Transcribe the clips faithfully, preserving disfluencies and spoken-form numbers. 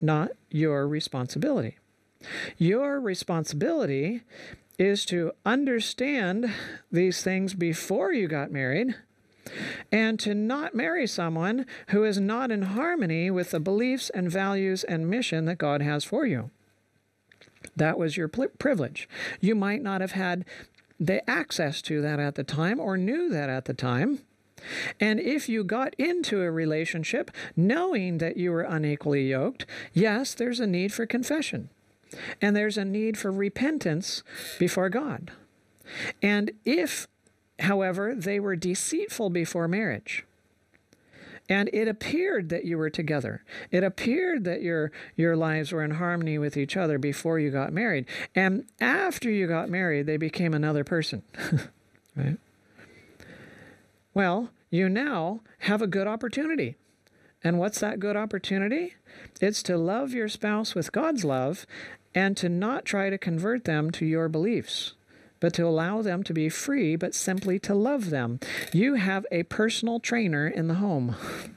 not your responsibility. Your responsibility is to understand these things before you got married, and to not marry someone who is not in harmony with the beliefs and values and mission that God has for you. That was your privilege. You might not have had the access to that at the time or knew that at the time. And if you got into a relationship knowing that you were unequally yoked, yes, there's a need for confession. And there's a need for repentance before God. And if, however, they were deceitful before marriage, and it appeared that you were together, it appeared that your your lives were in harmony with each other before you got married, and after you got married, they became another person, right? Well, you now have a good opportunity. And what's that good opportunity? It's to love your spouse with God's love and to not try to convert them to your beliefs, but to allow them to be free, but simply to love them. You have a personal trainer in the home.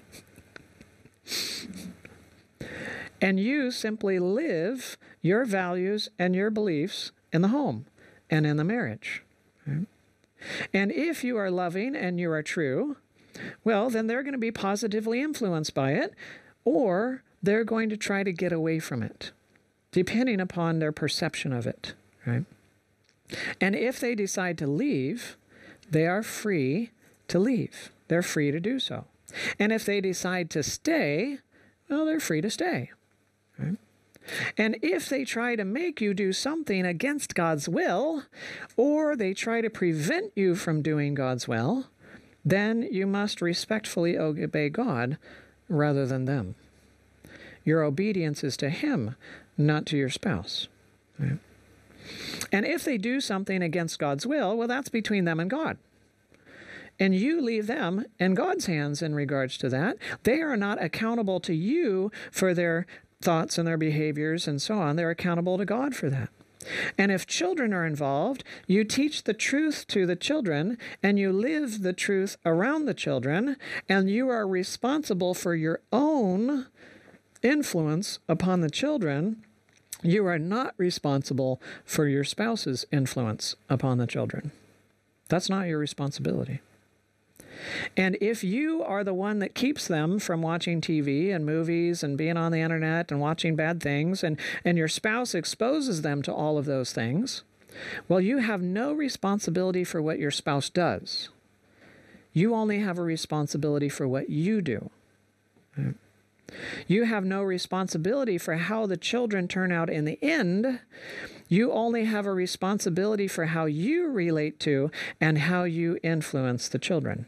And you simply live your values and your beliefs in the home and in the marriage. Right? And if you are loving and you are true, well, then they're going to be positively influenced by it, or they're going to try to get away from it, depending upon their perception of it, right? And if they decide to leave, they are free to leave. They're free to do so. And if they decide to stay, well, they're free to stay, right? And if they try to make you do something against God's will, or they try to prevent you from doing God's will, then you must respectfully obey God rather than them. Your obedience is to Him, not to your spouse. Right? And if they do something against God's will, well, that's between them and God. And you leave them in God's hands in regards to that. They are not accountable to you for their thoughts and their behaviors and so on. They're accountable to God for that. And if children are involved, you teach the truth to the children and you live the truth around the children, and you are responsible for your own influence upon the children. You are not responsible for your spouse's influence upon the children. That's not your responsibility. And if you are the one that keeps them from watching T V and movies and being on the internet and watching bad things, and, and your spouse exposes them to all of those things, well, you have no responsibility for what your spouse does. You only have a responsibility for what you do. Right? You have no responsibility for how the children turn out in the end. You only have a responsibility for how you relate to and how you influence the children.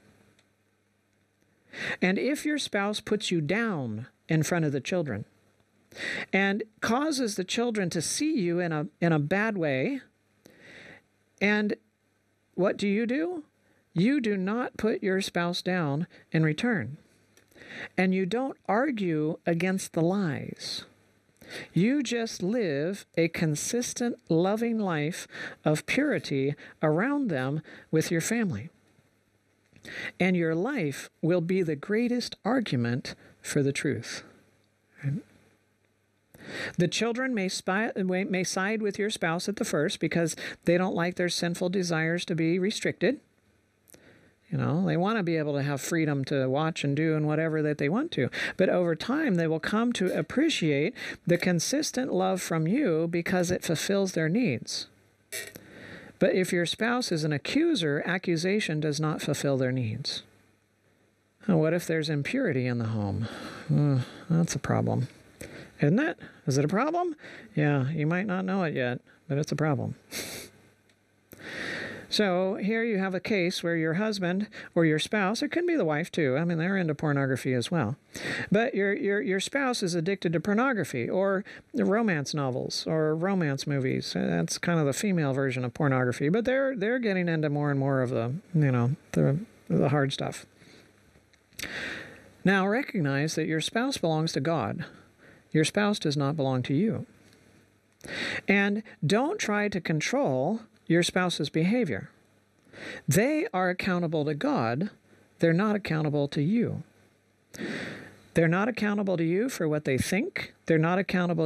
And if your spouse puts you down in front of the children and causes the children to see you in a, in a bad way, and what do you do? You do not put your spouse down in return. And you don't argue against the lies. You just live a consistent, loving life of purity around them with your family. And your life will be the greatest argument for the truth. Right? The children may, spy, may side with your spouse at the first because they don't like their sinful desires to be restricted. You know, they want to be able to have freedom to watch and do and whatever that they want to. But over time, they will come to appreciate the consistent love from you because it fulfills their needs. But if your spouse is an accuser, accusation does not fulfill their needs. Oh, what if there's impurity in the home? Oh, that's a problem. Isn't it? Is it a problem? Yeah, you might not know it yet, but it's a problem. So here you have a case where your husband or your spouse, it can be the wife too, I mean, they're into pornography as well, but your your your spouse is addicted to pornography or romance novels or romance movies. That's kind of the female version of pornography, but they're they're getting into more and more of the, you know, the the hard stuff. Now recognize that your spouse belongs to God. Your spouse does not belong to you. And don't try to control your spouse's behavior. They are accountable to God. They're not accountable to you. They're not accountable to you for what they think. They're not accountable